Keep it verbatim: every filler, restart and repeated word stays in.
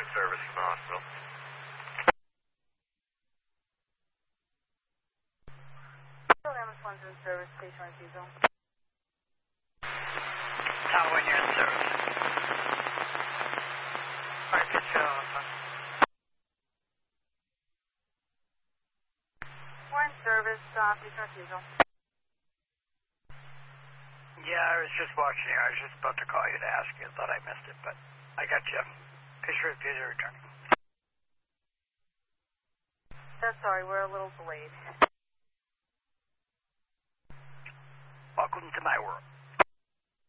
service from the hospital. Ambulance one's in service, patient refusal. Tower one, you're in service. Alright, get you on the phone. We're in service, uh, patient refusal. Yeah, I was just watching you. I was just about to call you to ask you. I thought I missed it, but I got you. Patient refusal returning. Yeah, sorry, we're a little delayed. Welcome to my world.